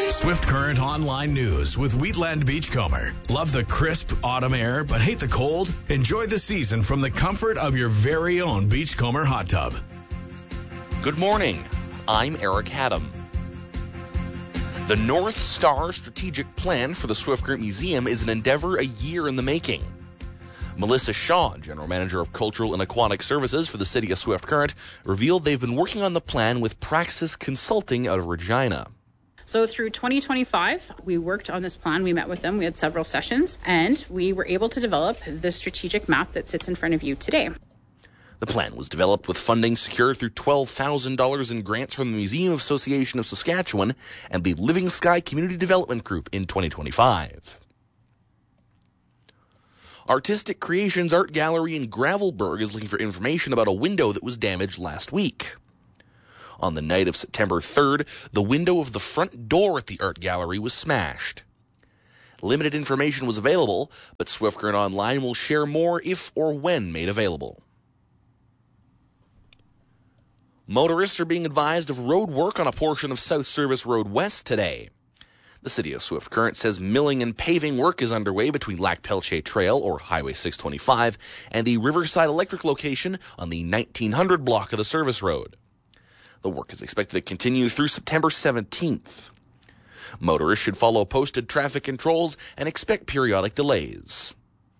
Swift Current Online News with Wheatland Beachcomber. Love the crisp autumn air, but hate the cold? Enjoy the season from the comfort of your very own Beachcomber hot tub. Good morning. I'm Eric Haddam. The North Star Strategic Plan for the Swift Current Museum is an endeavor a year in the making. Melissa Shaw, General Manager of Cultural and Aquatic Services for the City of Swift Current, revealed they've been working on the plan with Praxis Consulting out of Regina. So through 2025, we worked on this plan. We met with them. We had several sessions, and we were able to develop the strategic map that sits in front of you today. The plan was developed with funding secured through $12,000 in grants from the Museum Association of Saskatchewan and the Living Sky Community Development Group in 2025. Artistic Creations Art Gallery in Gravelbourg is looking for information about a window that was damaged last week. On the night of September 3rd, the window of the front door at the art gallery was smashed. Limited information was available, but Swift Current Online will share more if or when made available. Motorists are being advised of road work on a portion of South Service Road West today. The City of Swift Current says milling and paving work is underway between Lac Pelche Trail, or Highway 625, and the Riverside Electric location on the 1900 block of the service road. The work is expected to continue through September 17th. Motorists should follow posted traffic controls and expect periodic delays.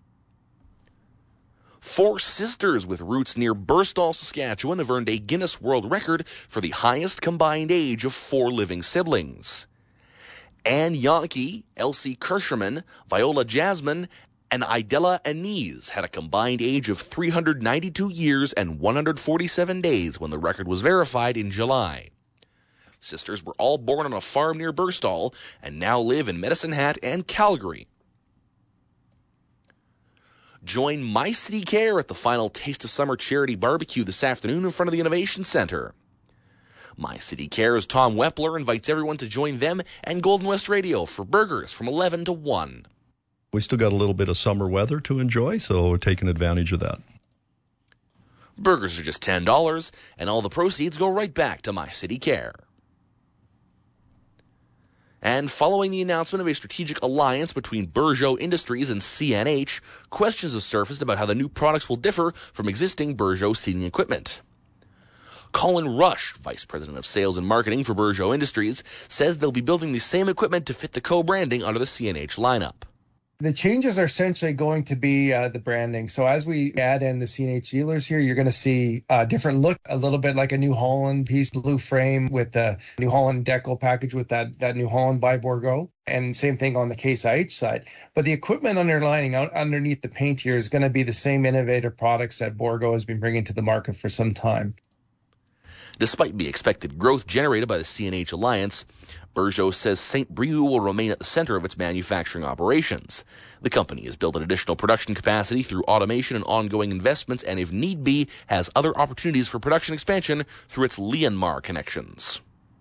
Four sisters with roots near Burstall, Saskatchewan have earned a Guinness World Record for the highest combined age of four living siblings. Anne Yonke, Elsie Kirscherman, Viola Jasmine, and Idella Anise had a combined age of 392 years and 147 days when the record was verified in July. Sisters were all born on a farm near Burstall and now live in Medicine Hat and Calgary. Join My City Care at the final Taste of Summer charity barbecue this afternoon in front of the Innovation Centre. My City Care's Tom Wepler invites everyone to join them and Golden West Radio for burgers from 11 to 1. We still got a little bit of summer weather to enjoy, so we're taking advantage of that. Burgers are just $10, and all the proceeds go right back to My City Care. And following the announcement of a strategic alliance between Bergeau Industries and CNH, questions have surfaced about how the new products will differ from existing Bergeau seating equipment. Colin Rush, Vice President of Sales and Marketing for Bergeau Industries, says they'll be building the same equipment to fit the co-branding under the CNH lineup. The changes are essentially going to be the branding. So as we add in the CNH dealers here, you're going to see a different look, a little bit like a New Holland piece, blue frame with the New Holland decal package with that New Holland by Bourgault. And same thing on the Case IH side. But the equipment underlining out underneath the paint here is going to be the same innovative products that Bourgault has been bringing to the market for some time. Despite the expected growth generated by the CNH alliance, Bergeau says St. Brieuc will remain at the center of its manufacturing operations. The company has built an additional production capacity through automation and ongoing investments, and if need be, has other opportunities for production expansion through its Leonmar connections.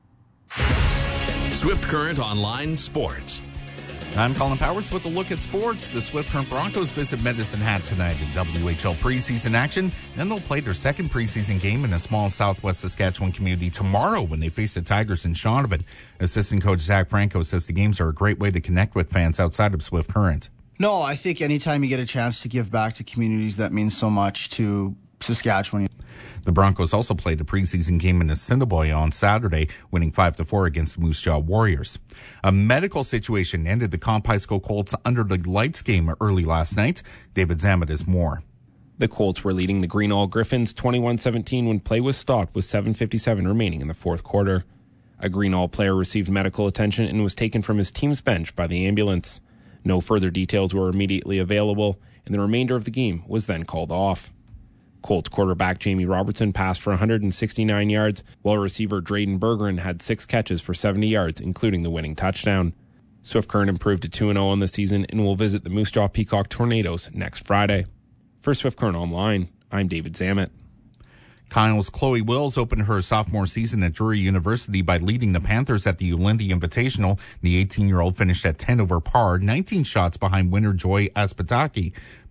Swift Current Online Sports. I'm Colin Powers with a look at sports. The Swift Current Broncos visit Medicine Hat tonight in WHL preseason action. Then they'll play their second preseason game in a small southwest Saskatchewan community tomorrow when they face the Tigers in Shaunavon. Assistant coach Zach Franco says the games are a great way to connect with fans outside of Swift Current. No, I think anytime you get a chance to give back to communities, that means so much to Saskatchewan. The Broncos also played a preseason game in Assiniboia on Saturday, winning 5-4 against the Moose Jaw Warriors. A medical situation ended the Comp High School Colts under the lights game early last night. David Zammit has more. The Colts were leading the Greenall Griffins 21-17 when play was stopped with 7:57 remaining in the fourth quarter. A Greenall player received medical attention and was taken from his team's bench by the ambulance. No further details were immediately available, and the remainder of the game was then called off. Colts quarterback Jamie Robertson passed for 169 yards, while receiver Drayden Bergeron had 6 catches for 70 yards, including the winning touchdown. Swift Current improved to 2-0 on the season and will visit the Moose Jaw Peacock Tornadoes next Friday. For Swift Current Online, I'm David Zammit. Kyle's Chloe Wills opened her sophomore season at Drury University by leading the Panthers at the Ulindy Invitational. The 18-year-old finished at 10 over par, 19 shots behind winner Joy Aspataki.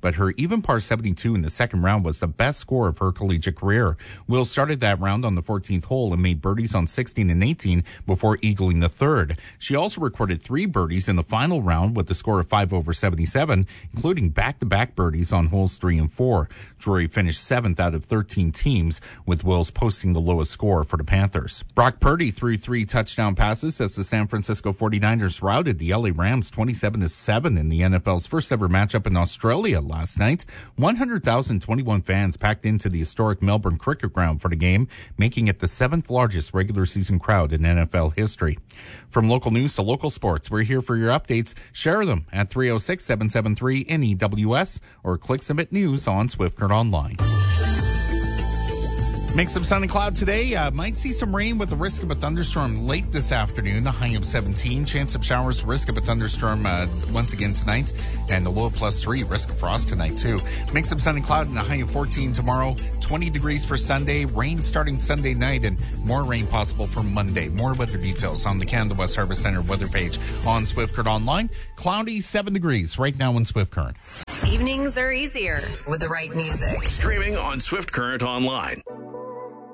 but her even par 72 in the second round was the best score of her collegiate career. Will started that round on the 14th hole and made birdies on 16 and 18 before eagling the third. She also recorded 3 birdies in the final round with a score of 5 over 77, including back-to-back birdies on holes 3 and 4. Drury finished 7th out of 13 teams, with Wills posting the lowest score for the Panthers. Brock Purdy threw 3 touchdown passes as the San Francisco 49ers routed the LA Rams 27-7 in the NFL's first ever matchup in Australia last night. 100,021 fans packed into the historic Melbourne Cricket Ground for the game, making it the 7th largest regular season crowd in NFL history. From local news to local sports, we're here for your updates. Share them at 306-773-NEWS or click Submit News on Swift Current Online. Mix of sun and cloud today. Might see some rain with the risk of a thunderstorm late this afternoon. The high of 17. Chance of showers, risk of a thunderstorm once again tonight. And the low of +3. Risk of frost tonight too. Mix of sun and cloud and a high of 14 tomorrow. 20 degrees for Sunday. Rain starting Sunday night and more rain possible for Monday. More weather details on the Canada West Harvest Center weather page on Swift Current Online. Cloudy, 7 degrees right now in Swift Current. Evenings are easier with the right music. Streaming on Swift Current Online.